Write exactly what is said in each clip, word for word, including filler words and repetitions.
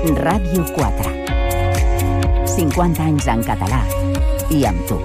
Ràdio quatre. cinquanta anys en català i amb tu.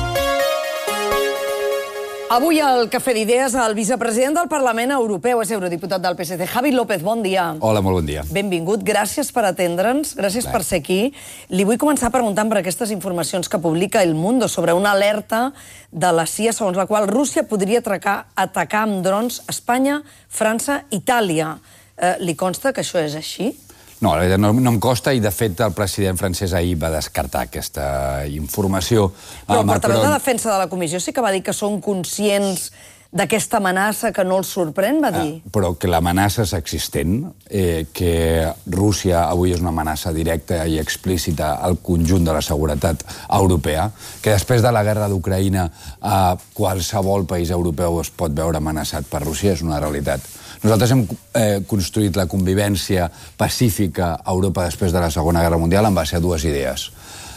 Avui al Cafè d'Idees el vicepresident del Parlament Europeu és eurodiputat del P S C, Javi López, bon dia. Hola, molt bon dia. Benvingut, gràcies per atendre'ns, gràcies per ser aquí. Li vull començar preguntant per aquestes informacions que publica El Mundo sobre una alerta de la C I A segons la qual Rússia podria atacar, atacar amb drons Espanya, França, Itàlia. Eh, li consta que això és així? No, no, no em costa i, de fet, el president francès ahir va descartar aquesta informació. Però el portaveu de defensa de la comissió sí que va dir que són conscients d'aquesta amenaça, que no els sorprèn, va dir. Ah, però que l'amenaça és existent, eh, que Rússia avui és una amenaça directa i explícita al conjunt de la seguretat europea, que després de la guerra d'Ucraïna eh, qualsevol país europeu es pot veure amenaçat per Rússia, és una realitat. Nosaltres hem eh, construït la convivència pacífica a Europa després de la Segona Guerra Mundial en base a dues idees.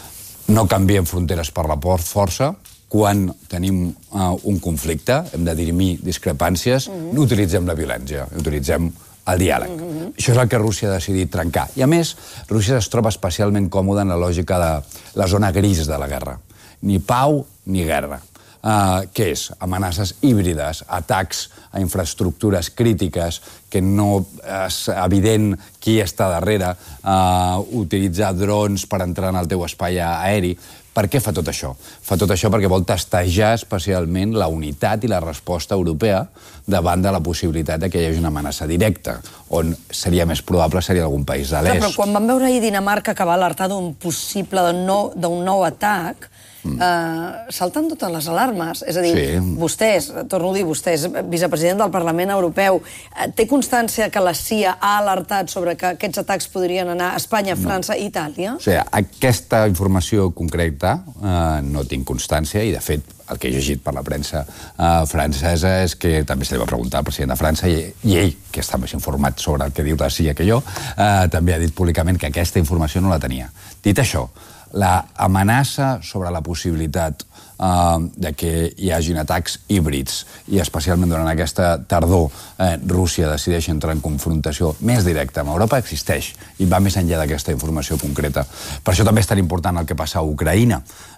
No canviem fronteres per la força. Quan tenim eh, un conflicte, hem de dirimir discrepàncies, mm-hmm. no utilitzem la violència, utilitzem el diàleg. Mm-hmm. Això és el que Rússia ha decidit trencar. I, a més, Rússia es troba especialment còmoda en la lògica de la zona gris de la guerra. Ni pau ni guerra. Uh, què és? Amenaces híbrides, atacs a infraestructures crítiques, que no és evident qui està darrere, uh, utilitzar drons per entrar en el teu espai aeri. Per què fa tot això? Fa tot això perquè vol testejar especialment la unitat i la resposta europea davant de la possibilitat que hi hagi una amenaça directa, on seria més probable seria algun país de l'est. Però quan vam veure ahir Dinamarca que va alertar d'un possible, d'un nou, d'un nou atac, Mm. Uh, salten totes les alarmes. És a dir, sí. vostès, torno a dir vostès, vicepresident del Parlament Europeu, té constància que la C I A ha alertat sobre que aquests atacs podrien anar a Espanya, França i Itàlia? O sigui, aquesta informació concreta uh, no tinc constància i, de fet, el que he llegit per la premsa uh, francesa és que també se li va preguntar al president de França i, i ell, que està més informat sobre el que diu la C I A que jo, uh, també ha dit públicament que aquesta informació no la tenia. Dit això, la amenaça sobre la possibilitat uh, de que hi hagin atacs híbrids i especialment durant aquesta tardor eh, Rússia decideix entrar en confrontació més directa amb Europa existeix i va més enllà d'aquesta informació concreta. Per això també és tan important el que passa a Ucraïna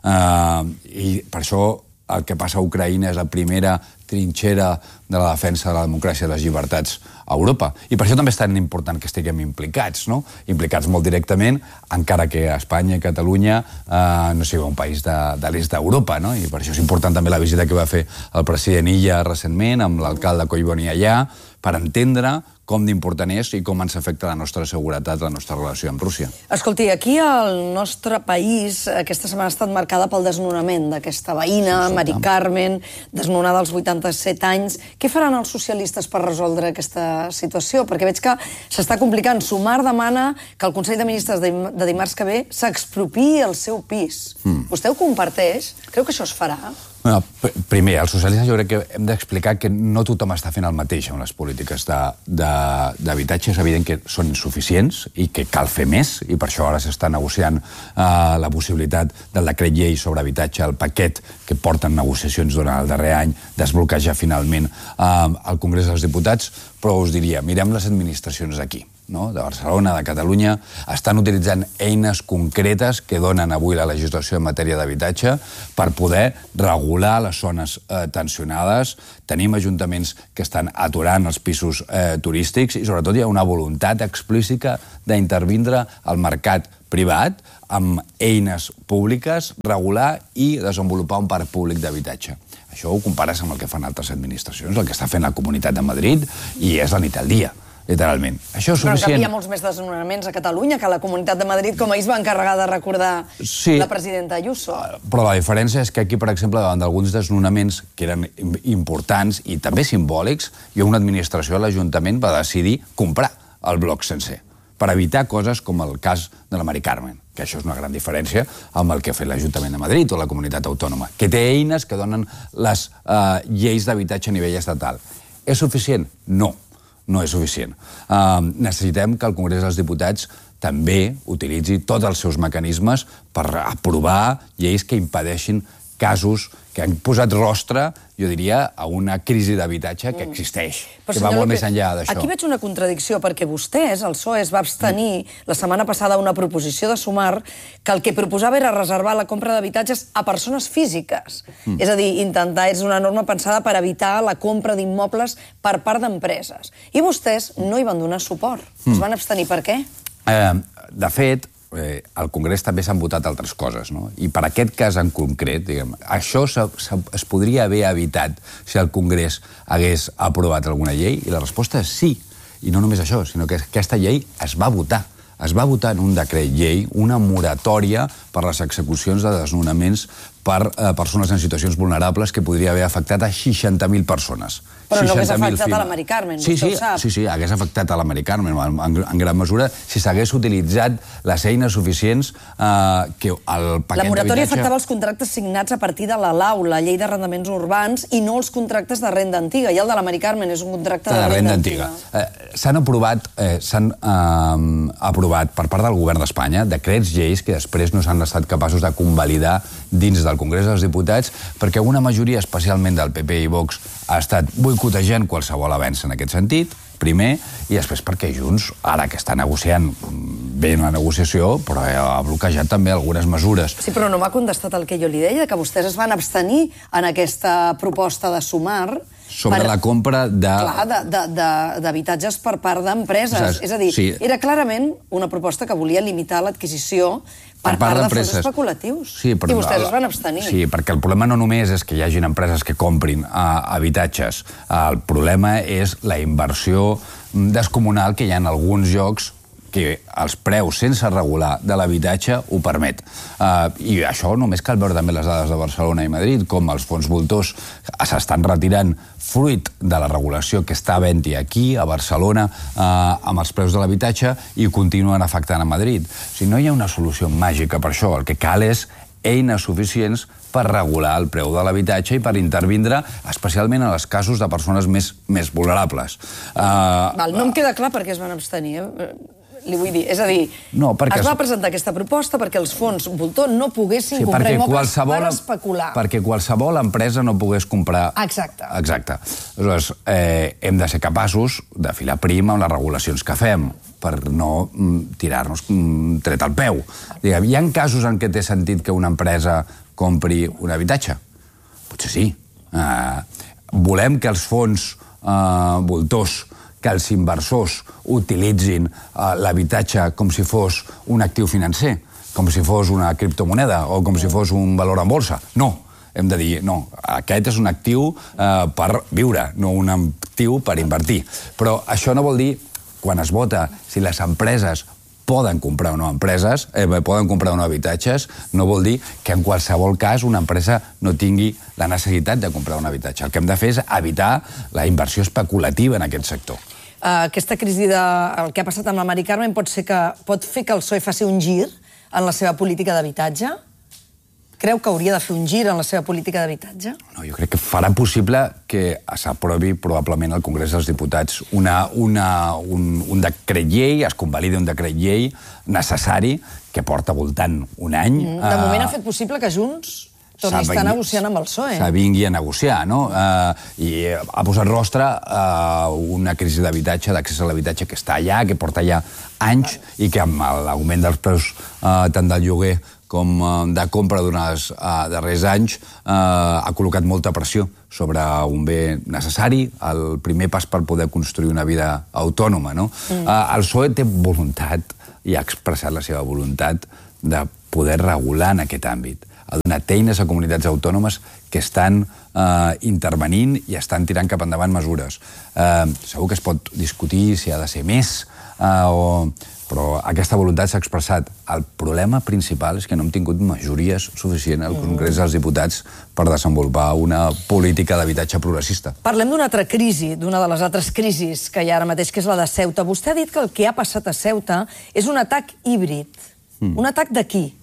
uh, i per això el que passa a Ucraïna és la primera trinxera de la defensa de la democràcia i les llibertats a Europa. I per això també és tan important que estiguem implicats, no? Implicats molt directament, encara que Espanya i Catalunya eh, no sigui un país de, de l'est d'Europa, no? I per això és important també la visita que va fer el president Illa recentment amb l'alcalde Collboni allà, per entendre com d'important és i com ens afecta la nostra seguretat, la nostra relació amb Rússia. Escolti, aquí al nostre país aquesta setmana ha estat marcada pel desnonament d'aquesta veïna, sí, Mari Carmen, desnonada als vuitanta-set anys. Què faran els socialistes per resoldre aquesta situació? Perquè veig que s'està complicant. Sumar demana que el Consell de Ministres de dimarts que ve s'expropiï el seu pis. Mm. Vostè ho comparteix? Creu que això es farà? Bueno, primer, els socialistes jo crec que hem d'explicar que no tothom està fent el mateix amb les polítiques d'habitatge. És evident que són insuficients i que cal fer més, i per això ara s'està negociant eh, la possibilitat del decret llei sobre habitatge, el paquet que porten negociacions durant el darrer any, desbloquejar finalment eh, al Congrés dels Diputats, però us diria, mirem les administracions aquí, no? De Barcelona, de Catalunya, estan utilitzant eines concretes que donen avui la legislació en matèria d'habitatge per poder regular les zones eh, tensionades. Tenim ajuntaments que estan aturant els pisos eh, turístics i sobretot hi ha una voluntat explícita d'intervindre al mercat privat amb eines públiques, regular i desenvolupar un parc públic d'habitatge. Això ho compares amb el que fan altres administracions, el que està fent la Comunitat de Madrid, i és la nit al dia, literalment. Això és suficient. Però en canvi hi ha molts més desnonaments a Catalunya que a la Comunitat de Madrid, com ahir es va encarregar de recordar sí, la presidenta Ayuso. Però la diferència és que aquí, per exemple, davant d'alguns desnonaments que eren importants i també simbòlics, hi ha una administració, l'Ajuntament, va decidir comprar el bloc sencer per evitar coses com el cas de la Mari Carmen, que això és una gran diferència amb el que ha fet l'Ajuntament de Madrid o la Comunitat Autònoma, que té eines que donen les uh, lleis d'habitatge a nivell estatal. És suficient? No, no és suficient. Uh, necessitem que el Congrés dels Diputats també utilitzi tots els seus mecanismes per aprovar lleis que impedeixin casos que han posat rostre, jo diria, a una crisi d'habitatge que existeix, que va molt més enllà d'això. Aquí veig una contradicció, perquè vostès, el P S O E, es va abstenir la setmana passada una proposició de Sumar que el que proposava era reservar la compra d'habitatges a persones físiques. És a dir, intentar, és una norma pensada per evitar la compra d'immobles per part d'empreses. I vostès no hi van donar suport. Es van abstenir. Per què? De fet, Eh, al Congrés també s'han votat altres coses, no? I per aquest cas en concret, diguem, això es podria haver evitat si el Congrés hagués aprovat alguna llei, i la resposta és sí. I no només això, sinó que aquesta llei es va votar. Es va votar en un decret llei una moratòria per les execucions de desnonaments per eh, persones en situacions vulnerables que podria haver afectat a seixanta mil persones. Però no hagués afectat a la Mari Carmen, sí, vostè sí, ho sap. Sí, sí, hagués afectat a la Mari Carmen, en, en gran mesura, si s'hagués utilitzat les eines suficients eh, que el paquet d'habitatge... La moratòria afectava els contractes signats a partir de la L A U, la Llei d'Arrendaments Urbans, i no els contractes de renda antiga. I el de la Mari Carmen és un contracte de, de renda, renda antiga. antiga. Eh, s'han aprovat, eh, s'han eh, aprovat per part del govern d'Espanya decrets lleis que després no s'han estat capaços de convalidar dins del Congrés dels Diputats perquè una majoria, especialment del P P i Vox, ha estat boicotejant qualsevol avenç en aquest sentit, primer, i després perquè Junts, ara que està negociant bé una negociació, però ha bloquejat també algunes mesures. Sí, però no m'ha contestat el que jo li deia, que vostès es van abstenir en aquesta proposta de Sumar sobre per, la compra de... Clar, d'habitatges per part d'empreses. És a dir, sí. Era clarament una proposta que volia limitar l'adquisició per, per part, part de fons especulatius. Sí, però, I vostès el, es van abstenir. Sí, perquè el problema no només és que hi hagin empreses que comprin uh, habitatges. Uh, el problema és la inversió descomunal que hi ha en alguns llocs que els preus sense regular de l'habitatge ho permet. Uh, I això només cal veure també les dades de Barcelona i Madrid, com els fons voltors s'estan retirant fruit de la regulació que està havent-hi aquí, a Barcelona, uh, amb els preus de l'habitatge, i continuen afectant a Madrid. O sigui, no hi ha una solució màgica per això. El que cal és eines suficients per regular el preu de l'habitatge i per intervindre especialment en els casos de persones més, més vulnerables. Uh, Val, no em queda clar per què es van abstenir, eh? Li vull dir, és a dir, no, perquè... es va presentar aquesta proposta perquè els fons voltor no poguessin sí, comprar immobles per especular. Perquè qualsevol empresa no pogués comprar... Exacte. Exacte. Aleshores, eh, hem de ser capaços de filar prim amb les regulacions que fem per no mm, tirar-nos mm, tret al peu. Diguem, hi ha casos en què té sentit que una empresa compri un habitatge? Potser sí. Eh, volem que els fons eh, voltors, que els inversors utilitzin uh, l'habitatge com si fos un actiu financer, com si fos una criptomoneda o com si fos un valor en borsa. No, hem de dir, no, aquest és un actiu uh, per viure, no un actiu per invertir. Però això no vol dir, quan es vota, si les empreses poden comprar o no empreses, eh, poden comprar o no habitatges, no vol dir que en qualsevol cas una empresa no tingui la necessitat de comprar un habitatge. El que hem de fer és evitar la inversió especulativa en aquest sector. Uh, aquesta crisi de... el que ha passat amb la Mari Carmen pot, ser que, pot fer que el P S O E faci un gir en la seva política d'habitatge? Creu que hauria de fer un gir en la seva política d'habitatge? No, jo crec que farà possible que s'aprovi probablement al Congrés dels Diputats una, una, un, un decret llei, es convalidi un decret llei necessari que porta voltant un any. Mm, de moment uh, ha fet possible que Junts torni a estar negociant amb el P S O E. Se vingui a negociar, no? Uh, I ha posat rostre a uh, una crisi d'habitatge, d'accés a l'habitatge que està allà, que porta ja anys, i que amb l'augment dels preus uh, tant del lloguer com uh, de compra durant els uh, darrers anys uh, ha col·locat molta pressió sobre un bé necessari, el primer pas per poder construir una vida autònoma, no? Mm. Uh, el P S O E té voluntat, i ha expressat la seva voluntat, de poder regular en aquest àmbit. Ha donat eines a comunitats autònomes que estan eh, intervenint i estan tirant cap endavant mesures. Eh, segur que es pot discutir si ha de ser més, eh, o... però aquesta voluntat s'ha expressat. El problema principal és que no hem tingut majories suficient al Congrés dels Diputats per desenvolupar una política d'habitatge progressista. Parlem d'una altra crisi, d'una de les altres crisis que hi ha ara mateix, que és la de Ceuta. Vostè ha dit que el que ha passat a Ceuta és un atac híbrid. Mm. Un atac de qui?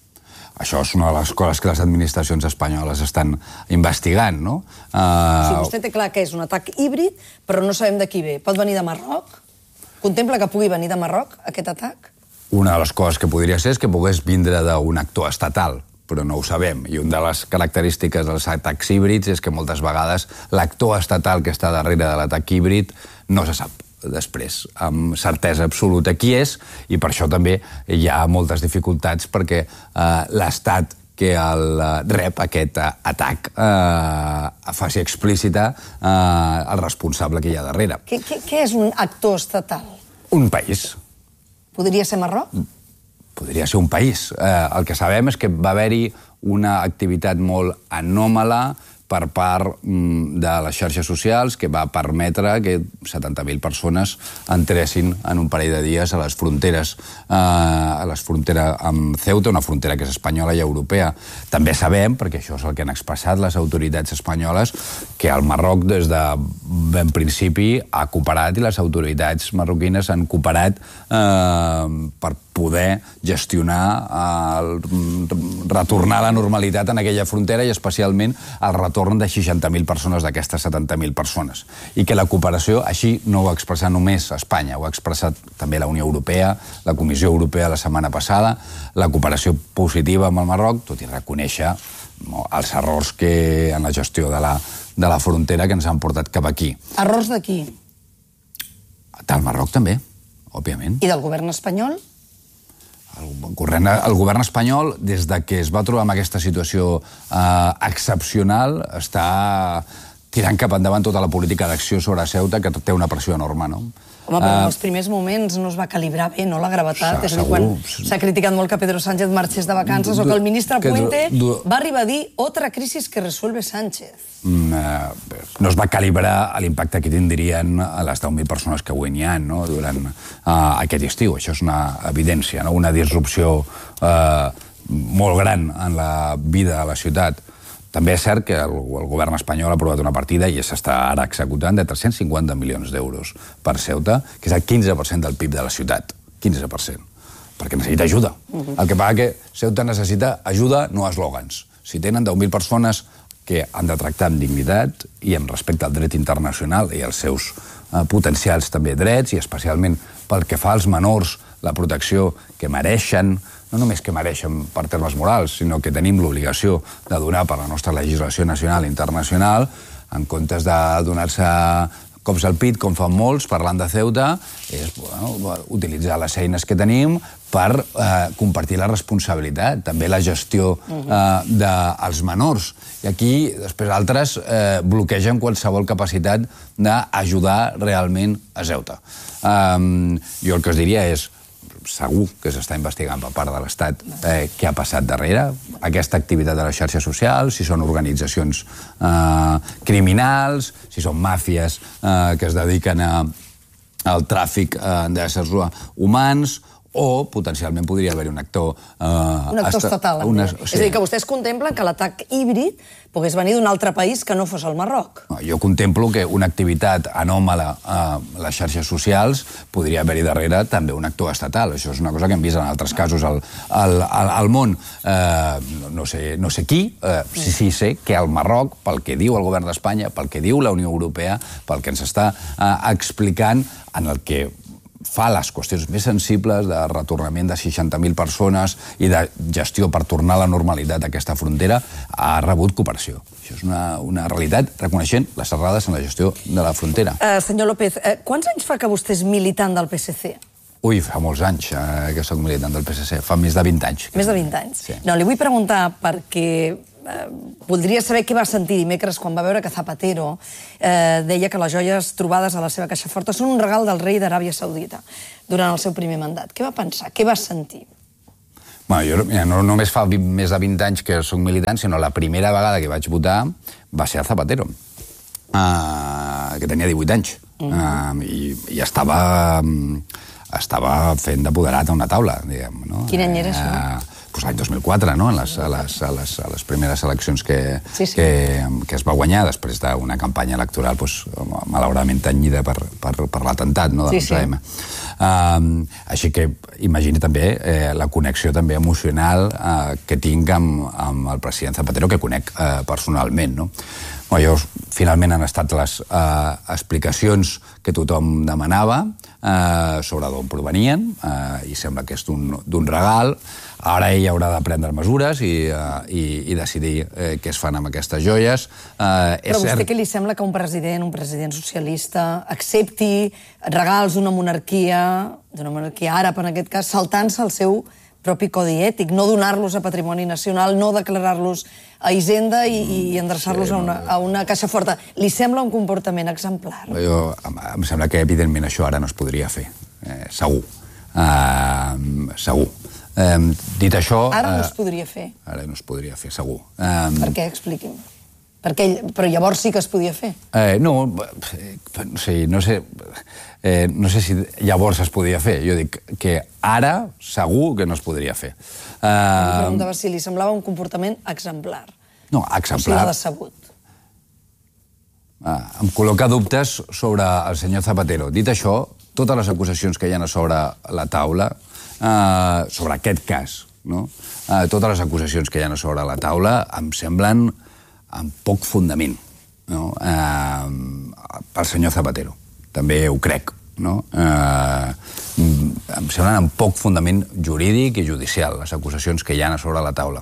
Això és una de les coses que les administracions espanyoles estan investigant, no? Uh... Sí, vostè té clar que és un atac híbrid, però no sabem de qui ve. Pot venir de Marroc? Contempla que pugui venir de Marroc, aquest atac? Una de les coses que podria ser és que pogués vindre d'un actor estatal, però no ho sabem. I una de les característiques dels atacs híbrids és que moltes vegades l'actor estatal que està darrere de l'atac híbrid no se sap després amb certesa absoluta qui és, i per això també hi ha moltes dificultats perquè eh, l'Estat que el rep aquest atac eh, faci explícita eh, el responsable que hi ha darrere. Què, què, què és un actor estatal? Un país. Podria ser Marroc? Podria ser un país. Eh, el que sabem és que va haver-hi una activitat molt anòmala per part mm, de les xarxes socials que va permetre que setanta mil persones entressin en un parell de dies a les fronteres, eh, a les fronteres amb Ceuta, una frontera que és espanyola i europea. També sabem, perquè això és el que han expressat les autoritats espanyoles, que el Marroc des de ben principi ha cooperat i les autoritats marroquines han cooperat eh, per poder gestionar, el, retornar la normalitat en aquella frontera i especialment el retorn de seixanta mil persones d'aquestes setanta mil persones. I que la cooperació, així no ho ha expressat només Espanya, ho ha expressat també la Unió Europea, la Comissió Europea la setmana passada, la cooperació positiva amb el Marroc, tot i reconèixer els errors que en la gestió de la, de la frontera que ens han portat cap aquí. Errors de qui? Del Marroc també, òbviament. I del govern espanyol? El govern, el govern espanyol, des de que es va trobar en aquesta situació eh, excepcional, està tirant cap endavant tota la política d'acció sobre Ceuta, que té una pressió enorme, no? Home, però en els primers moments no es va calibrar bé, no, la gravetat? És a dir, quan s'ha criticat molt que Pedro Sánchez marxés de vacances o que el ministre Puente va arribar a dir otra crisis que resuelve Sánchez. No es va calibrar l'impacte que tindrien les deu mil persones que avui n'hi ha durant aquest estiu. Això és una evidència, una disrupció molt gran en la vida de la ciutat. També és cert que el, el govern espanyol ha aprovat una partida i s'està ara executant de tres-cents cinquanta milions d'euros per Ceuta, que és el quinze per cent del P I B de la ciutat. quinze per cent. Perquè necessita ajuda. Uh-huh. El que passa que Ceuta necessita ajuda, no eslògans. Si tenen deu mil persones que han de tractar amb dignitat i amb respecte al dret internacional i als seus eh, potencials també drets, i especialment pel que fa als menors, la protecció que mereixen, no només que mereixen per termes morals, sinó que tenim l'obligació de donar per la nostra legislació nacional i internacional, en comptes de donar-se cops al pit, com fan molts, parlant de Ceuta, és bueno, utilitzar les eines que tenim per eh, compartir la responsabilitat, també la gestió eh, dels menors. I aquí, després, altres eh, bloquegen qualsevol capacitat d'ajudar realment a Ceuta. Eh, jo el que us diria és, segur que s'està investigant per part de l'Estat eh, què ha passat darrere, aquesta activitat de les xarxes socials, si són organitzacions eh, criminals, si són màfies eh, que es dediquen a, al tràfic eh, d'éssers humans, o potencialment podria haver-hi un actor... Eh, un actor estatal. Una, sí. És a dir, que vostès contemplen que l'atac híbrid pogués venir d'un altre país que no fos el Marroc. No, jo contemplo que una activitat anòmala a les xarxes socials podria haver-hi darrere també un actor estatal. Això és una cosa que hem vist en altres casos al, al, al, al món. Eh, no, sé, no sé qui, eh, sí, sí sé que al Marroc, pel que diu el govern d'Espanya, pel que diu la Unió Europea, pel que ens està eh, explicant, en el que fa les qüestions més sensibles de retornament de seixanta mil persones i de gestió per tornar a la normalitat d'aquesta frontera, ha rebut cooperació. Això és una, una realitat, reconeixent les errades en la gestió de la frontera. Uh, senyor López, uh, quants anys fa que vostè és militant del P S C? Ui, fa molts anys eh, que soc militant del P S C, fa més de vint anys. Més de vint anys? Sí. No, li vull preguntar perquè eh, voldria saber què va sentir dimecres quan va veure que Zapatero eh, deia que les joies trobades a la seva caixa forta són un regal del rei d'Aràbia Saudita durant el seu primer mandat. Què va pensar? Què va sentir? Bueno, jo mira, no només fa més de vint anys que soc militant, sinó la primera vegada que vaig votar va ser a Zapatero, uh, que tenia divuit anys. Uh-huh. uh, i, i estava... Um, estava fent d'apoderat a una taula, diguem, no? Quin any era això? Eh, doncs l'any dos mil quatre, no? En les, a, les, a, les, a les primeres eleccions que, sí, sí. que, que es va guanyar després d'una campanya electoral doncs, malauradament tenyida per, per, per l'atemptat, no? De sí, sí. Uh, així que imagini també eh, la connexió també emocional eh, que tinc amb, amb el president Zapatero, que conec eh, personalment, no? Bueno, llavors, finalment han estat les eh, explicacions que tothom demanava. eh, sobre d'on provenien, eh, i sembla que és d'un regal. Ara ell haurà de prendre mesures i, uh, i, i decidir eh, què es fan amb aquestes joies. Uh, Però a vostè què li sembla que un president, un president socialista, accepti regals d'una monarquia, d'una monarquia àrab en aquest cas, saltant-se el seu propi codi ètic, no donar-los a patrimoni nacional, no declarar-los a Hisenda i, i endreçar-los sí, a, una, a una caixa forta. Li sembla un comportament exemplar? Jo, em sembla que, evidentment, això ara no es podria fer. Eh, segur. Uh, segur. Um, dit això... Ara no es podria fer? Uh, ara no es podria fer, segur. Um, per què? Expliqui'm. Perquè, però llavors sí que es podia fer? Eh, no, no sé, no sé, eh, no sé si llavors es podia fer. Jo dic que ara segur que no es podria fer. Uh, Em preguntava si li semblava un comportament exemplar. No, exemplar... O sigui, decebut. Uh, em col·loca dubtes sobre el senyor Zapatero. Dit això, totes les acusacions que hi ha a sobre la taula, Uh, sobre aquest cas, no? Uh, totes les acusacions que hi ha a sobre la taula em semblen amb poc fundament, no? Uh, pel senyor Zapatero. També ho crec, no? Uh, em semblen amb poc fundament jurídic i judicial, les acusacions que hi ha a sobre la taula.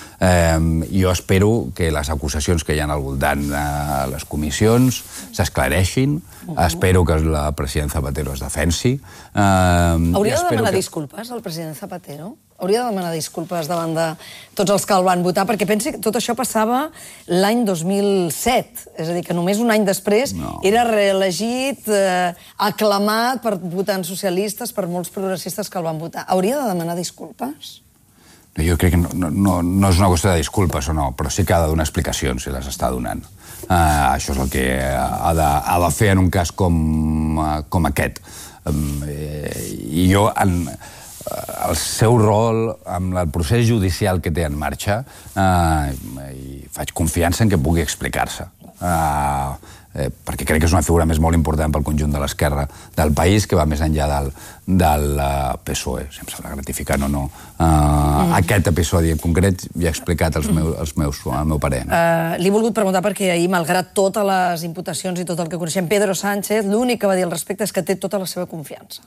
Uh, jo espero que les acusacions que hi ha al voltant de les comissions s'esclareixin. Uh -huh. Espero que la president Zapatero es defensi. Uh, Hauria de demanar que... disculpes al president Zapatero? Hauria de demanar disculpes davant de tots els que el van votar? Perquè pensi que tot això passava l'any dos mil set. És a dir, que només un any després no. era reelegit, eh, aclamat per votants socialistes, per molts progressistes que el van votar. Hauria de demanar disculpes? Jo crec que no, no, no és una qüestió de disculpes o no, però sí que ha de donar explicacions si les està donant. Uh, això és el que ha de, ha de fer en un cas com, uh, com aquest. Um, eh, I jo, en uh, el seu rol, amb el procés judicial que té en marxa, uh, i faig confiança en que pugui explicar-se. Uh, eh, perquè crec que és una figura més molt important pel conjunt de l'esquerra del país, que va més enllà del, del uh, P S O E, si em sembla gratificant o no. Uh, mm. Aquest episodi en concret ja he explicat els meus, els meus, el meu parer. No? Uh, Li he volgut preguntar perquè ahir, malgrat totes les imputacions i tot el que coneixem, Pedro Sánchez, l'únic que va dir al respecte és que té tota la seva confiança.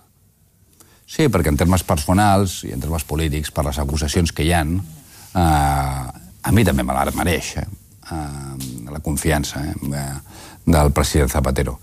Sí, perquè en termes personals i en termes polítics, per les acusacions que hi ha, uh, a mi també me la mereix, eh? Uh, la confiança eh, del president Zapatero.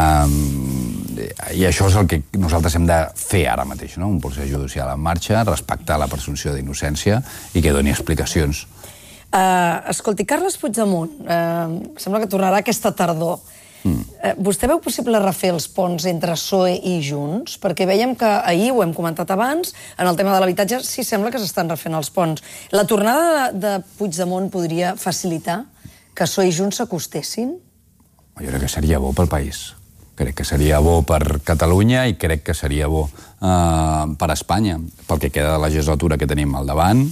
Um, I això és el que nosaltres hem de fer ara mateix, no? Un procés judicial en marxa, respectar la presumpció d'innocència i que doni explicacions. Uh, escolti, Carles Puigdemont, uh, sembla que tornarà aquesta tardor. Mm. Uh, vostè veu possible refer els ponts entre P S O E i Junts? Perquè veiem que ahir, ho hem comentat abans, en el tema de l'habitatge sí sembla que s'estan refent els ponts. La tornada de, de Puigdemont podria facilitar que P S O E i Junts s'acostessin? Jo crec que seria bo pel país. Crec que seria bo per Catalunya i crec que seria bo uh, per Espanya, pel que queda de la legislatura que tenim al davant.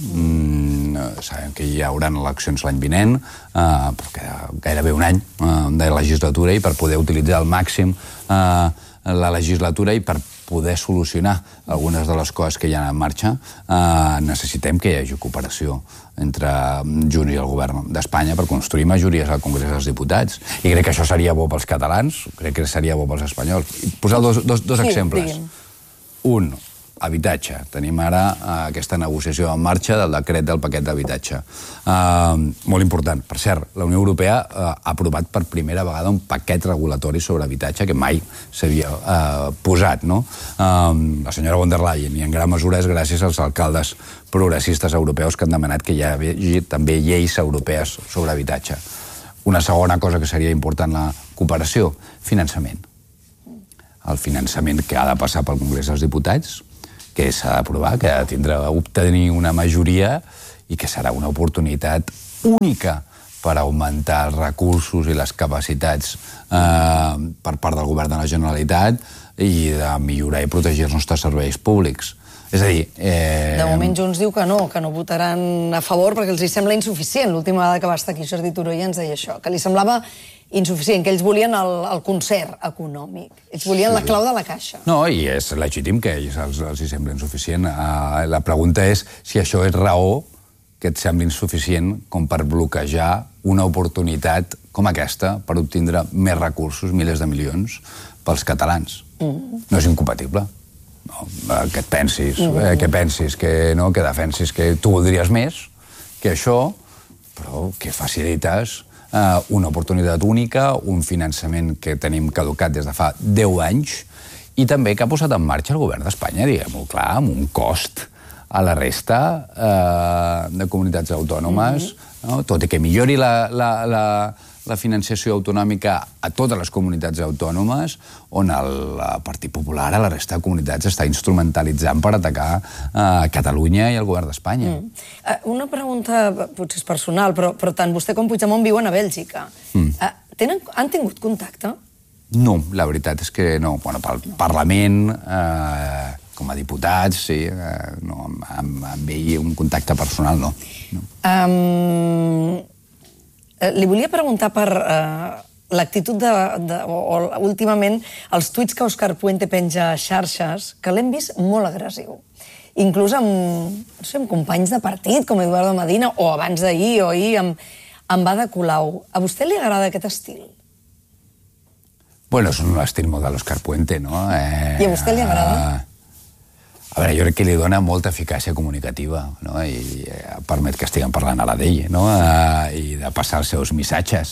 Mm, sabem que hi haurà eleccions l'any vinent, uh, però queda gairebé un any uh, de legislatura i per poder utilitzar al màxim uh, la legislatura i per poder solucionar algunes de les coses que hi ha en marxa, eh, necessitem que hi hagi cooperació entre Junts i el govern d'Espanya per construir majories al Congrés dels Diputats. I crec que això seria bo pels catalans, crec que seria bo pels espanyols. Posar dos, dos, dos sí, exemples. Diguem. Un, habitatge. Tenim ara uh, aquesta negociació en marxa del decret del paquet d'habitatge. Uh, molt important. Per cert, la Unió Europea uh, ha aprovat per primera vegada un paquet regulatori sobre habitatge que mai s'havia uh, posat, no? Uh, la senyora von der Leyen, i en gran mesura és gràcies als alcaldes progressistes europeus que han demanat que hi hagi també lleis europees sobre habitatge. Una segona cosa que seria important, la cooperació, finançament. El finançament que ha de passar pel Congrés dels Diputats, que s'ha d'aprovar, que ha de tindre, obtenir una majoria i que serà una oportunitat única per augmentar els recursos i les capacitats eh, per part del govern de la Generalitat i de millorar i protegir els nostres serveis públics. És a dir... Eh... De moment Junts diu que no, que no votaran a favor perquè els hi sembla insuficient. L'última vegada que va estar aquí Jordi Turull ens deia això, que li semblava insuficient, que ells volien el, el concert econòmic. Ells volien sí. la clau de la caixa. No, i és legítim que ells els, els hi sembli insuficient. Uh, la pregunta és si això és raó que et sembli insuficient com per bloquejar una oportunitat com aquesta per obtindre més recursos, milers de milions, pels catalans. Mm. No és incompatible. No, que et pensis, mm. eh, que pensis, que, no, que defensis que tu voldries més que això, però que facilites eh, una oportunitat única, un finançament que tenim caducat des de fa deu anys i també que ha posat en marxa el govern d'Espanya, diguem-ho clar, amb un cost a la resta eh, de comunitats autònomes, mm-hmm. no? Tot i que millori la, la, la, la financiació autonòmica a totes les comunitats autònomes, on el Partit Popular a la resta de comunitats està instrumentalitzant per atacar eh, Catalunya i el govern d'Espanya. Mm. Uh, una pregunta, potser és personal, però, però tant vostè com Puigdemont viuen a Bèlgica. Mm. Uh, tenen, han tingut contacte? No, la veritat és que no. Bueno, pel Parlament... Eh, com a diputats, sí, eh, no, amb, amb, amb ell un contacte personal, no. no. Um, li volia preguntar per uh, l'actitud de, de, o, o últimament els tuits que Òscar Puente penja a xarxes, que l'hem vist molt agressiu. Inclús amb, no sé, amb companys de partit, com Eduardo Medina, o abans d'ahir, o ahir, amb, amb Ada Colau. A vostè li agrada aquest estil? Bueno, és un estil molt de l'Òscar Puente, no? Eh, I a vostè li agrada? A veure, jo crec que li dona molta eficàcia comunicativa, no? I eh, permet que estiguem parlant a la d'ell, no? Eh, I de passar els seus missatges.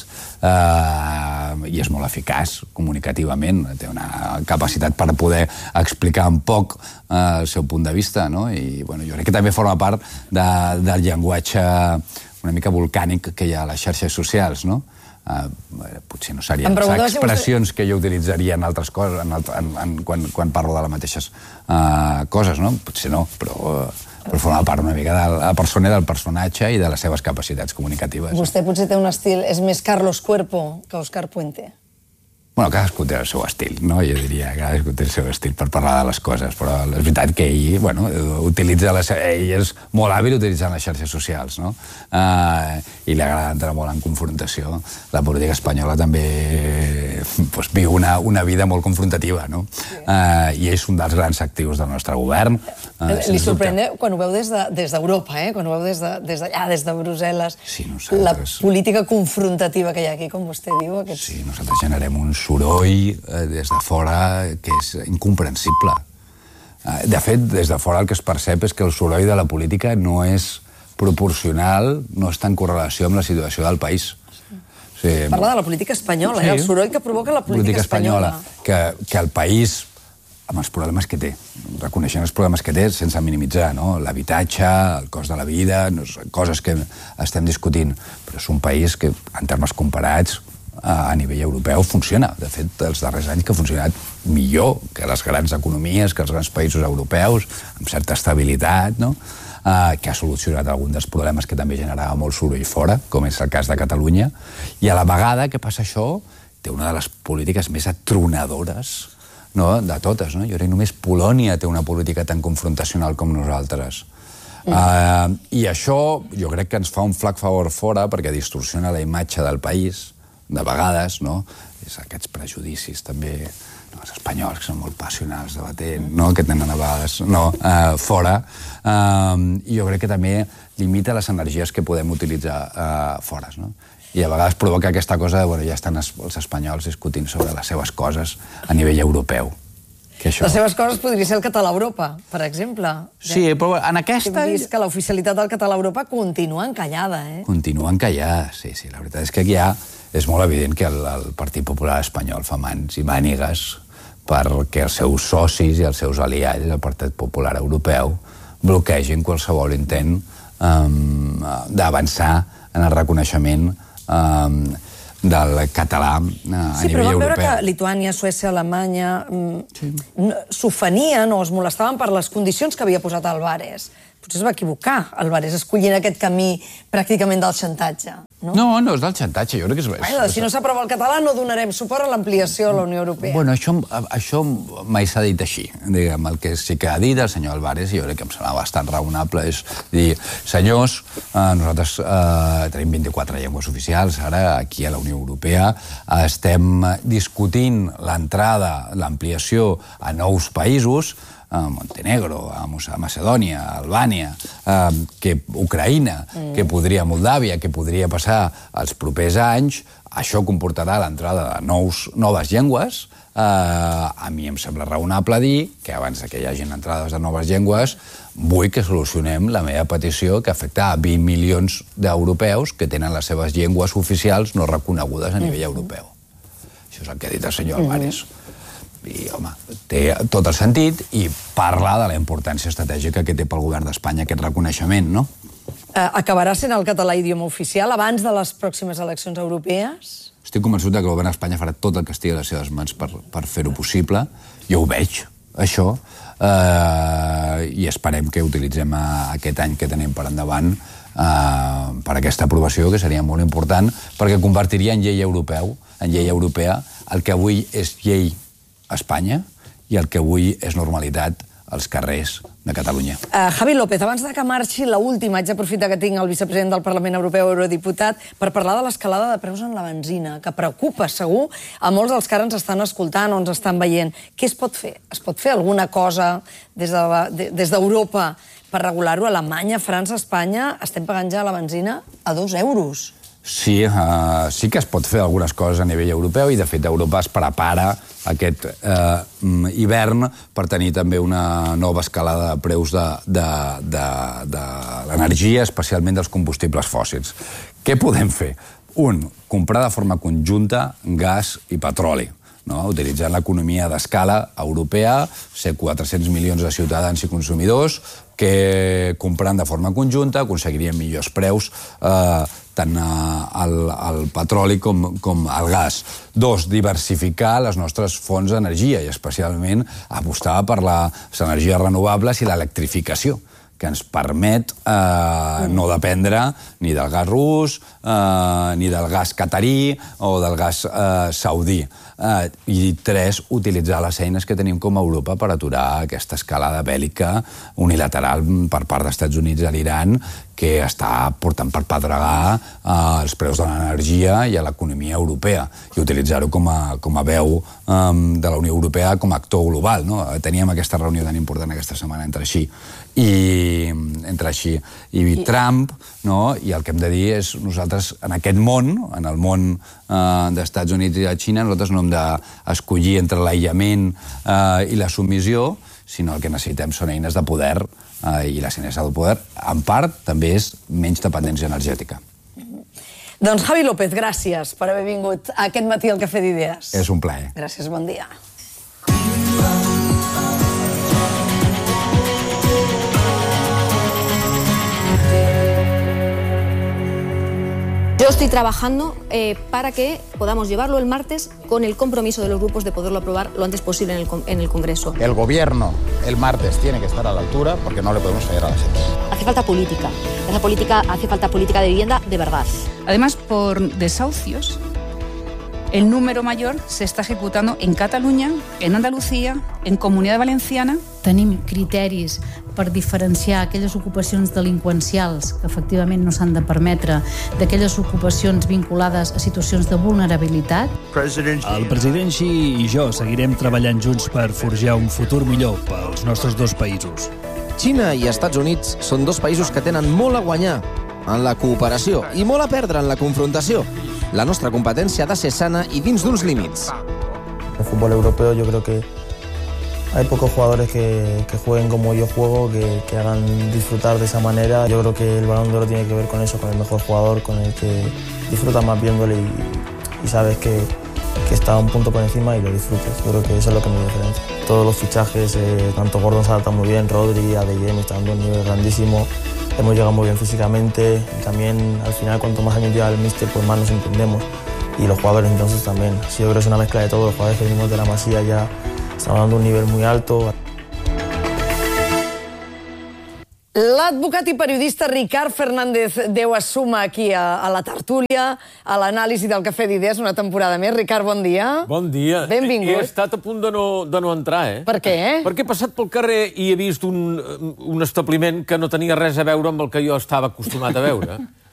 Eh, I és molt eficaç comunicativament. Té una capacitat per poder explicar en poc eh, el seu punt de vista, no? I bueno, jo crec que també forma part de, del llenguatge una mica volcànic que hi ha a les xarxes socials, no? Uh, potser no serien expressions que jo utilitzaria en altres coses, en, en, en, quan, quan parlo de les mateixes uh, coses, no? Potser no, però, uh, però forma part una mica de la persona, del personatge i de les seves capacitats comunicatives. Vostè potser té un estil, és més Carlos Cuerpo que Òscar Puente. Bueno, cadascú té el seu estil, no? Jo diria que cadascú té el seu estil per parlar de les coses, però és veritat que ell, bueno, utilitza les, ell és molt hàbil utilitzant les xarxes socials, no? Uh, I li agrada entrar molt en confrontació. La política espanyola també pues, viu una, una vida molt confrontativa, no? Uh, I és un dels grans actius del nostre govern. Uh, li sorprèn quan ho veu des d'Europa, de, eh? Quan ho veu des d'allà, de, des, des de Brussel·les, sí, nosaltres... la política confrontativa que hi ha aquí, com vostè diu. Aquests... Sí, nosaltres generem un soroll eh, des de fora que és incomprensible. Eh, de fet, des de fora el que es percep és que el soroll de la política no és proporcional, no està en correlació amb la situació del país. Sí. Parla de la política espanyola, sí. eh? El soroll que provoca la política, política espanyola. espanyola. Que, que el país, amb els problemes que té, reconeixent els problemes que té sense minimitzar, no? L'habitatge, el cost de la vida, no, coses que estem discutint, però és un país que, en termes comparats, a nivell europeu funciona. De fet, els darrers anys que ha funcionat millor que les grans economies, que els grans països europeus, amb certa estabilitat, no? Uh, que ha solucionat algun dels problemes que també generava molt soroll fora, com és el cas de Catalunya, i a la vegada que passa això, té una de les polítiques més atronadores, no? De totes, no? Jo crec que només Polònia té una política tan confrontacional com nosaltres. Mm. Uh, I això jo crec que ens fa un flac favor fora perquè distorsiona la imatge del país, de vegades, no? És aquests prejudicis també, no? Els espanyols que són molt passionals debatent, no? Que tenen a vegades, no, uh, fora. Uh, I jo crec que també limita les energies que podem utilitzar uh, fora, no? I a vegades provoca aquesta cosa de, bueno, ja estan els, els espanyols discutint sobre les seves coses a nivell europeu. Que això... Les seves coses podria ser el català a Europa, per exemple. Sí, però en aquesta... Hem vist que l'oficialitat del català a Europa continua encallada, eh? Continua encallada, sí, sí. La veritat és que aquí hi ha... És molt evident que el, el Partit Popular espanyol fa mans i mànigues perquè els seus socis i els seus aliats, el Partit Popular Europeu, bloquegin qualsevol intent um, d'avançar en el reconeixement um, del català uh, a sí, nivell europeu. Sí, però vam veure que Lituània, Suècia, Alemanya sí. s'ofenien o es molestaven per les condicions que havia posat Álvarez. Potser es va equivocar, Álvarez, escollint aquest camí pràcticament del xantatge. No, no, no és del xantatge, jo crec que és... Bueno, si no s'aprova el català no donarem suport a l'ampliació a la Unió Europea. Bueno, això, això mai s'ha dit així. Diguem, el que sí que ha dit el senyor Álvarez, jo crec que em sembla bastant raonable, és dir, senyors, eh, nosaltres eh, tenim vint-i-quatre llengües oficials, ara aquí a la Unió Europea estem discutint l'entrada, l'ampliació a nous països, a Montenegro, a Macedònia, a Albània, que Ucraïna, que podria Moldàvia, que podria passar els propers anys, això comportarà l'entrada de nous, noves llengües. Uh, a mi em sembla raonable dir que abans que hi hagi entrades de noves llengües vull que solucionem la meva petició que afecta a vint milions d'europeus que tenen les seves llengües oficials no reconegudes a nivell europeu. Això és el que ha dit el senyor Álvarez. I, home, té tot el sentit i parla de la importància estratègica que té pel govern d'Espanya aquest reconeixement, no? Uh, acabarà sent el català idioma oficial abans de les pròximes eleccions europees? Estic convençut que el govern d'Espanya farà tot el que estigui a les seves mans per, per fer-ho possible. Jo ho veig, això, eh, i esperem que utilitzem aquest any que tenim per endavant eh, per aquesta aprovació, que seria molt important, perquè convertiria en llei europeu, en llei europea, el que avui és llei a Espanya i el que avui és normalitat als carrers de Catalunya. Uh, Javi López, abans de que marxi, l'última, haig d'aprofitar que tinc el vicepresident del Parlament Europeu, eurodiputat, per parlar de l'escalada de preus en la benzina, que preocupa, segur, a molts dels que ara ens estan escoltant o ens estan veient. Què es pot fer? Es pot fer alguna cosa des de, des d'Europa per regular-ho? Alemanya, França, Espanya, estem pagant ja la benzina a dos euros. Sí, uh, sí que es pot fer algunes coses a nivell europeu i, de fet, Europa es prepara aquest eh, hivern per tenir també una nova escalada de preus de, de, de, de l'energia, especialment dels combustibles fòssils. Què podem fer? Un, comprar de forma conjunta gas i petroli, no? Utilitzant l'economia d'escala europea, ser quatre-cents milions de ciutadans i consumidors, que comprant de forma conjunta aconseguirien millors preus eh, tant el, el petroli com, com el gas. Dos, diversificar les nostres fonts d'energia i especialment apostar per les energies renovables i l'electrificació, que ens permet eh, no dependre ni del gas rus, eh, ni del gas catarí o del gas eh, saudí. Eh, I tres, utilitzar les eines que tenim com a Europa per aturar aquesta escalada bèl·lica unilateral per part dels Estats Units a l'Iran, que està portant per pedregar eh, els preus de l'energia i a l'economia europea, i utilitzar-ho com a, com a veu eh, de la Unió Europea com a actor global, no? Teníem aquesta reunió tan important aquesta setmana entre així i entre així i Trump, no? I el que hem de dir és nosaltres en aquest món, en el món eh, d'Estats Units i de Xina, nosaltres no hem d'escollir entre l'aïllament eh, i la submissió, sinó el que necessitem són eines de poder eh, i les eines de poder, en part, també és menys dependència energètica. Doncs Javi López, gràcies per haver vingut aquest matí al Cafè d'Idees. És un plaer. Gràcies, bon dia. Yo estoy trabajando eh, para que podamos llevarlo el martes con el compromiso de los grupos de poderlo aprobar lo antes posible en el, en el Congreso. El gobierno el martes tiene que estar a la altura porque no le podemos fallar a la gente. Hace falta política. Hace, política, hace falta política de vivienda de verdad. Además, por desahucios, el número mayor se està ejecutando en Catalunya, en Andalucía, en Comunitat Valenciana. Tenim criteris per diferenciar aquelles ocupacions delinqüencials que efectivament no s'han de permetre d'aquelles ocupacions vinculades a situacions de vulnerabilitat. El president Xi i jo seguirem treballant junts per forjar un futur millor pels nostres dos països. Xina i Estats Units són dos països que tenen molt a guanyar en la cooperació i molt a perdre en la confrontació. La nostra competència ha de ser sana y dins d'uns límits. En el fútbol europeo yo creo que hay pocos jugadores que, que jueguen como yo juego, que, que hagan disfrutar de esa manera. Yo creo que el Balón de Oro tiene que ver con eso, con el mejor jugador, con el que disfrutas más viéndole y, y sabes que, que está un punto por encima y lo disfrutas. Yo creo que eso es lo que me diferencia. Todos los fichajes, eh, tanto Gordon se adapta muy bien, Rodri, Adeyemi están dando un nivel grandísimo. Hemos llegado muy bien físicamente y también al final cuanto más años lleva el míster pues más nos entendemos y los jugadores entonces también. Sí, yo creo que es una mezcla de todo, los jugadores que venimos de la Masía ya estamos dando un nivel muy alto. L'advocat i periodista Ricard Fernández Deu es suma aquí a, a la tertúlia, a l'anàlisi del Cafè d'Idees una temporada més. Ricard, bon dia. Bon dia. Benvingut. He estat a punt de no, de no entrar, eh? Per què? Perquè he passat pel carrer i he vist un, un establiment que no tenia res a veure amb el que jo estava acostumat a veure.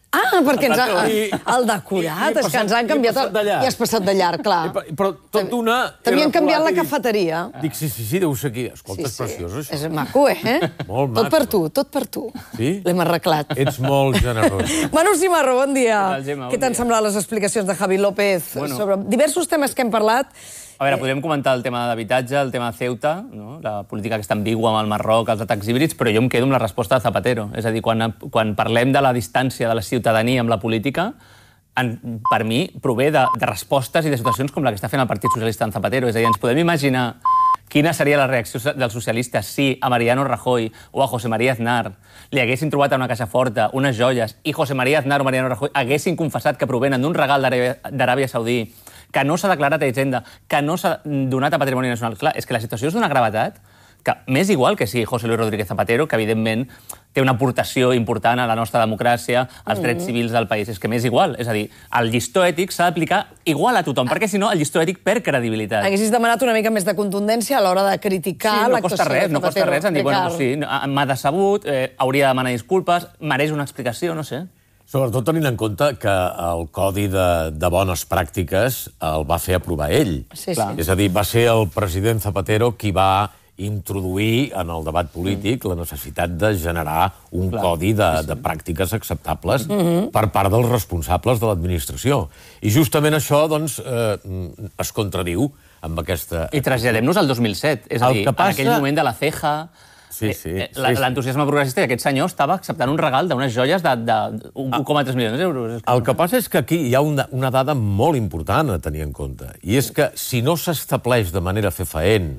Ah, perquè ens ha... El decorat, és que ens han canviat... I has passat de llarg, clar. Però tot d'una... T'havien canviat la cafeteria. Dic, sí, sí, sí, deu ser aquí. Escolta, és preciós, això. És maco, eh? Molt maco. Tot per tu, tot per tu. Sí? L'hem arreglat. Ets molt generós. Manu Cimarro, bon dia. Què tal, Gemma? Què t'han semblat les explicacions de Javi López sobre diversos temes que hem parlat? A veure, podríem comentar el tema d'habitatge, el tema de Ceuta, no? La política que està ambigua amb el Marroc, els atacs híbrids, però jo em quedo amb la resposta de Zapatero. És a dir, quan, quan parlem de la distància de la ciutadania amb la política, en, per mi prové de, de respostes i de situacions com la que està fent el Partit Socialista en Zapatero. És a dir, ens podem imaginar quina seria la reacció dels socialistes si a Mariano Rajoy o a José María Aznar li haguessin trobat a una caixa forta unes joies i José María Aznar o Mariano Rajoy haguessin confessat que provenen d'un regal d'Aràbia Saudí, que no s'ha declarat a Hisenda, que no s'ha donat a Patrimoni Nacional. Clar, és que la situació és d'una gravetat que m'és igual que si José Luis Rodríguez Zapatero, que evidentment té una aportació important a la nostra democràcia, als drets civils del país. És que m'és igual. És a dir, el llistó ètic s'ha d'aplicar igual a tothom, perquè si no el llistó ètic perd credibilitat. Haguessis demanat una mica més de contundència a l'hora de criticar l'actuació de Zapatero. Sí, no costa res, no costa res. Em dic, bueno, sí, m'ha decebut, eh, hauria de demanar disculpes, mereix una explicació, no sé. Sobretot tenint en compte que el Codi de, de Bones Pràctiques el va fer aprovar ell. Sí, sí. És a dir, va ser el president Zapatero qui va introduir en el debat polític la necessitat de generar un Clar. codi de, de pràctiques acceptables per part dels responsables de l'administració. I justament això, doncs, eh, es contradiu amb aquesta... I traslladem-nos al dos mil set. És a dir, passa... en aquell moment de la ceja... Sí, sí. Eh, L'entusiasme progressista d'aquest senyor estava acceptant un regal d'unes joies de, de un coma tres milions d'euros. El que passa és que aquí hi ha una, una dada molt important a tenir en compte, i és que si no s'estableix de manera fefaent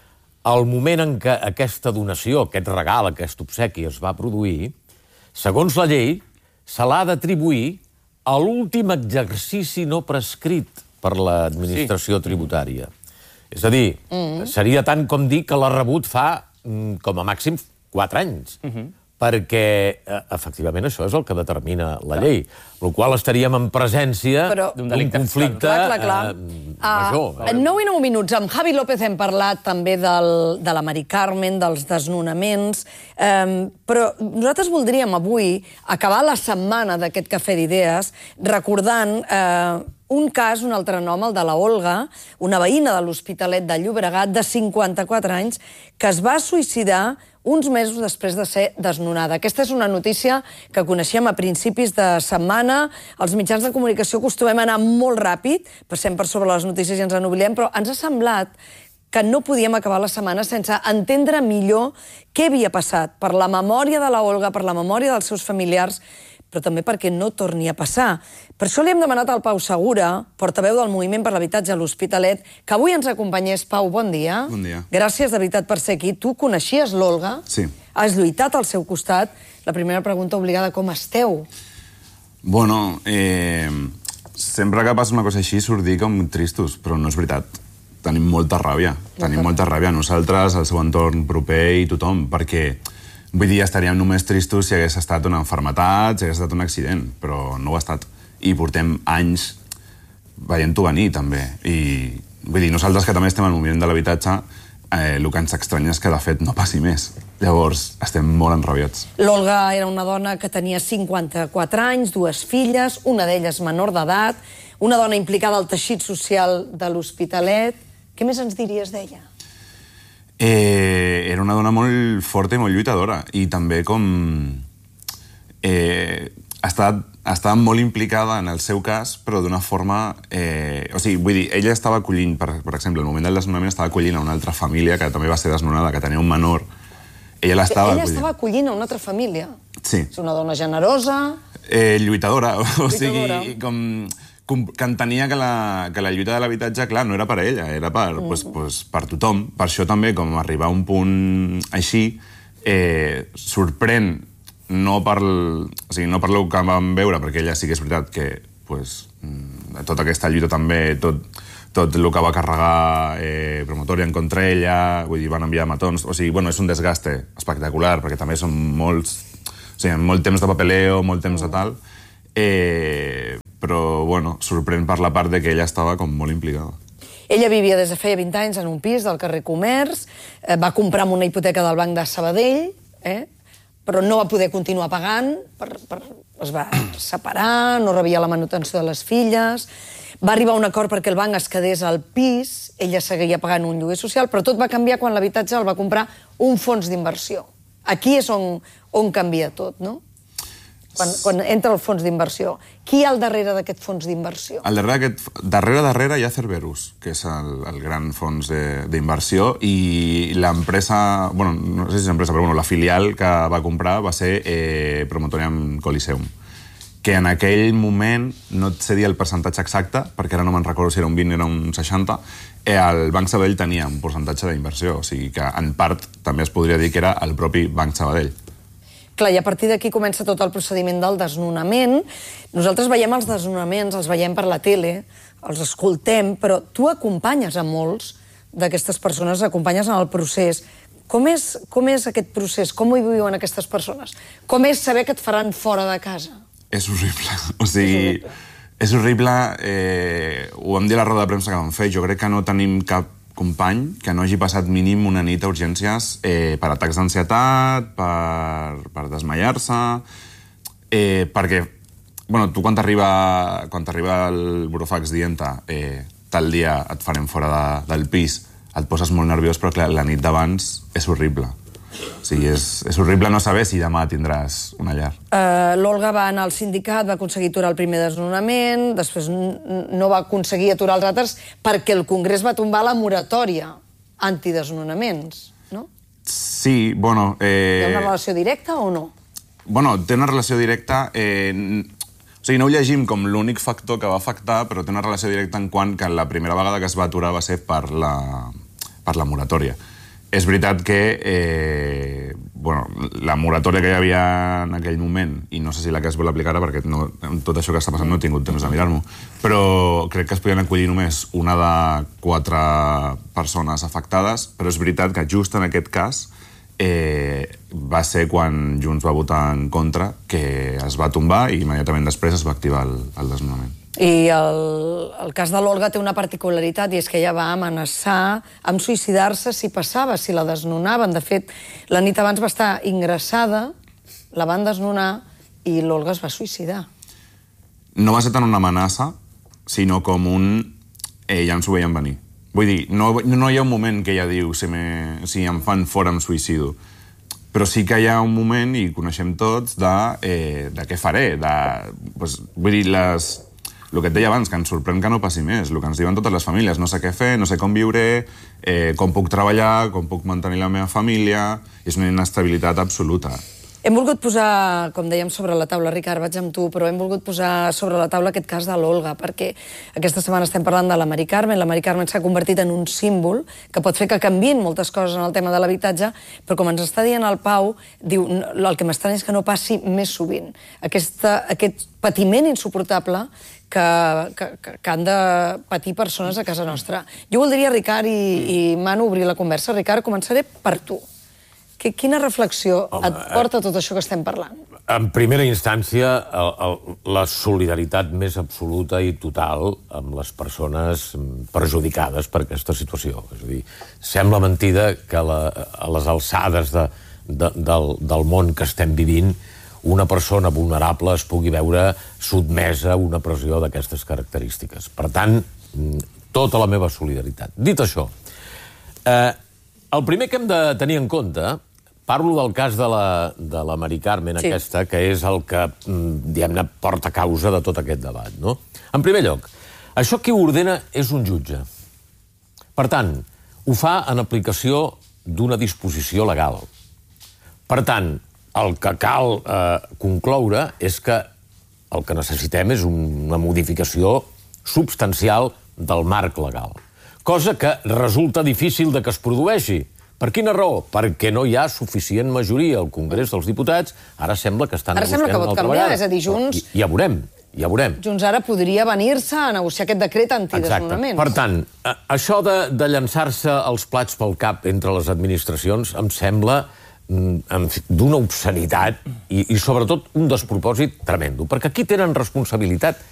el moment en què aquesta donació, aquest regal, aquest obsequi es va produir, segons la llei, se l'ha d'atribuir a l'últim exercici no prescrit per l'administració sí. tributària. És a dir, mm. seria tant com dir que l'ha rebut fa com a màxim quatre anys, uh-huh. perquè, efectivament, això és el que determina la clar. llei, el qual estaríem en presència d'un conflicte clar, clar, clar. Eh, major. En nou i nou minuts, amb Javi López hem parlat també del, de la Mari Carmen, dels desnonaments, eh, però nosaltres voldríem avui acabar la setmana d'aquest Cafè d'Idees recordant... Eh, un cas, un altre nom, el de la Olga, una veïna de l'Hospitalet de Llobregat, de cinquanta-quatre anys, que es va suïcidar uns mesos després de ser desnonada. Aquesta és una notícia que coneixíem a principis de setmana. Els mitjans de comunicació acostumem a anar molt ràpid, passem per sobre les notícies i ens en oblidem, però ens ha semblat que no podíem acabar la setmana sense entendre millor què havia passat per la memòria de la Olga, per la memòria dels seus familiars, però també perquè no torni a passar. Per això li hem demanat al Pau Segura, portaveu del Moviment per l'Habitatge a l'Hospitalet, que avui ens acompanyés. Pau, bon dia. Bon dia. Gràcies de veritat per ser aquí. Tu coneixies l'Olga? Sí. Has lluitat al seu costat. La primera pregunta obligada, com esteu? Bueno, eh, sempre que passa una cosa així surt dir com tristos, però no és veritat. Tenim molta ràbia. Tenim molta ràbia. Nosaltres, el seu entorn proper i tothom, perquè... Vull dir, estaríem només tristos si hagués estat una malaltia, si hagués estat un accident, però no ho ha estat. I portem anys veient-ho venir, també. I vull dir, nosaltres que també estem al moviment de l'habitatge, eh, el que ens estranya és que, de fet, no passi més. Llavors, estem molt enrabiats. L'Olga era una dona que tenia cinquanta-quatre anys, dues filles, una d'elles menor d'edat, una dona implicada al teixit social de l'Hospitalet. Què més ens diries d'ella? Eh, era una dona molt forta i molt lluitadora, i també com... Eh, estava, estava molt implicada en el seu cas, però d'una forma... Eh, o sigui, vull dir, ella estava acollint, per, per exemple, al moment del desnonament estava acollint a una altra família que també va ser desnonada, que tenia un menor. Ella l'estava Ella acollint. estava acollint a una altra família? Sí. És una dona generosa... Eh, lluitadora, o lluitadora. sigui, com... que entenia que la, que la lluita de l'habitatge, clar, no era per ella, era per, mm. pues, pues, per tothom. Per això també, com arribar a un punt així, eh, sorprèn, no per, o sigui, no per el que vam veure, perquè ella sí que és veritat que pues, tota aquesta lluita també, tot, tot el que va carregar eh, Promotori en contra ella, vull dir, van enviar matons, o sigui, bueno, és un desgaste espectacular, perquè també són molts, o sigui, molt temps de papeleo, molt temps de tal, eh, però, bueno, sorprèn per la part de que ella estava com molt implicada. Ella vivia des de feia vint anys en un pis del carrer Comerç, eh, va comprar amb una hipoteca del Banc de Sabadell, eh? però no va poder continuar pagant, per, per, es va separar, no rebia la manutenció de les filles, va arribar a un acord perquè el banc es quedés al pis, ella seguia pagant un lloguer social, però tot va canviar quan l'habitatge el va comprar un fons d'inversió. Aquí és on, on canvia tot, no? Quan, quan entra el fons d'inversió. Qui hi ha al darrere d'aquest fons d'inversió? Al darrere, aquest, darrere, darrere hi ha Cerberus, que és el, el gran fons d'inversió, i l'empresa, bueno, no sé si és l'empresa, però bueno, la filial que va comprar va ser eh, Promotorium Coliseum, que en aquell moment, no et sé dir el percentatge exacte, perquè ara no me'n recordo si era un vint o era un seixanta, eh, el Banc Sabadell tenia un percentatge d'inversió, o sigui que en part també es podria dir que era el propi Banc Sabadell. Clar, i a partir d'aquí comença tot el procediment del desnonament. Nosaltres veiem els desnonaments, els veiem per la tele, els escoltem, però tu acompanyes a molts d'aquestes persones, acompanyes en el procés. Com és, com és aquest procés? Com ho viuen aquestes persones? Com és saber que et faran fora de casa? És horrible. O sigui, és horrible. Eh, ho vam dir a la roda de premsa que vam fer. Jo crec que no tenim cap company que no hagi passat mínim una nit a urgències eh, per atacs d'ansietat, per, per desmaiar-se, eh, perquè, bueno, tu quan t'arriba quan t'arriba el burofax dient-te eh, tal dia et farem fora de, del pis, et poses molt nerviós, però clar, la nit d'abans és horrible. O sigui, és, és horrible no saber si demà tindràs una llar. Uh, L'Olga va anar al sindicat, va aconseguir aturar el primer desnonament, després no va aconseguir aturar els altres perquè el Congrés va tombar la moratòria antidesnonaments, no? Sí, bueno... Eh... Té una relació directa o no? Bueno, té una relació directa... Eh... O sigui, no ho llegim com l'únic factor que va afectar, però té una relació directa en quant que la primera vegada que es va aturar va ser per la, per la moratòria. És veritat que eh, bueno, la moratòria que hi havia en aquell moment, i no sé si la que es vol aplicar ara, perquè no, tot això que està passant no he tingut temps de mirar-m'ho, però crec que es podien acollir només una de quatre persones afectades, però és veritat que just en aquest cas eh, va ser quan Junts va votar en contra que es va tombar i immediatament després es va activar el, el desnonament. I el, el cas de l'Olga té una particularitat, i és que ella va amenaçar amb suïcidar-se si passava, si la desnonaven. De fet, la nit abans va estar ingressada, la van desnonar i l'Olga es va suïcidar. No va ser tant una amenaça, sinó com un... Eh, ja ens ho veiem venir. Vull dir, no, no hi ha un moment que ella diu si, me, si em fan fora em suïcido. Però sí que hi ha un moment, i coneixem tots, de, eh, de què faré. De, pues, vull dir, les... El que et deia abans, que ens sorprèn que no passi més, el que ens diuen totes les famílies, no sé què fer, no sé com viure, eh, com puc treballar, com puc mantenir la meva família, és una inestabilitat absoluta. Hem volgut posar, com dèiem, sobre la taula, Ricard, vaig amb tu, però hem volgut posar sobre la taula aquest cas de l'Olga, perquè aquesta setmana estem parlant de la Mari Carmen, la Mari Carmen s'ha convertit en un símbol que pot fer que canviïn moltes coses en el tema de l'habitatge, però com ens està dient el Pau, diu, el que m'estranya és que no passi més sovint. Aquesta, aquest patiment insuportable que, que, que han de patir persones a casa nostra. Jo voldria, Ricard i, i Manu, obrir la conversa. Ricard, començaré per tu. Que, quina reflexió Home, et porta tot això que estem parlant? En primera instància, el, el, la solidaritat més absoluta i total amb les persones perjudicades per aquesta situació. És a dir, sembla mentida que la, a les alçades de, de, del, del món que estem vivint una persona vulnerable es pugui veure sotmesa a una pressió d'aquestes característiques. Per tant, tota la meva solidaritat. Dit això, eh, el primer que hem de tenir en compte, parlo del cas de la, de la Mari Carmen sí. aquesta, que és el que, diguem-ne, porta causa de tot aquest debat, no? En primer lloc, això qui ho ordena és un jutge. Per tant, ho fa en aplicació d'una disposició legal. Per tant, el que cal eh, concloure és que el que necessitem és una modificació substancial del marc legal. Cosa que resulta difícil de que es produeixi. Per quina raó? Perquè no hi ha suficient majoria al Congrés dels Diputats. Ara sembla que estan ara negociant una altra canviar, vegada. És a dir, Junts... I, ja veurem, ja veurem. Junts ara podria venir-se a negociar aquest decret antidesnonaments. Per tant, això de, de llançar-se els plats pel cap entre les administracions em sembla d'una obscenitat i, i sobretot un despropòsit tremendo, perquè aquí tenen responsabilitat